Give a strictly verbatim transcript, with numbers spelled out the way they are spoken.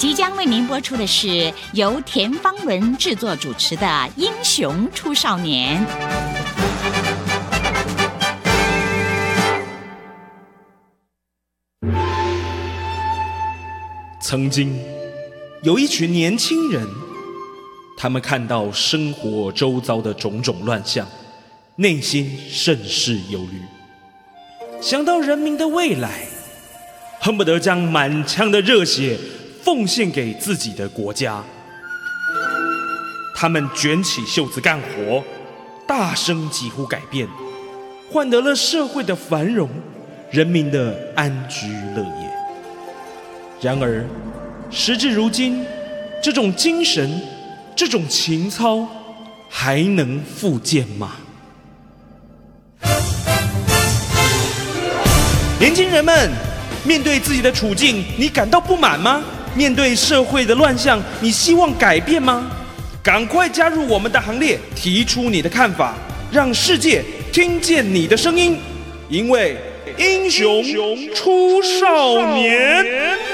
即将为您播出的是由田芳伦制作主持的《英雄出少年》。 曾经有一群年轻人，他们看到生活周遭的种种乱象，内心甚是忧虑，想到人民的未来，恨不得将满腔的热血奉献给自己的国家。他们卷起袖子干活，大声疾呼改变，换得了社会的繁荣，人民的安居乐业。然而时至如今，这种精神，这种情操还能复见吗？年轻人们，面对自己的处境，你感到不满吗？面对社会的乱象，你希望改变吗？赶快加入我们的行列，提出你的看法，让世界听见你的声音，因为英雄出少年。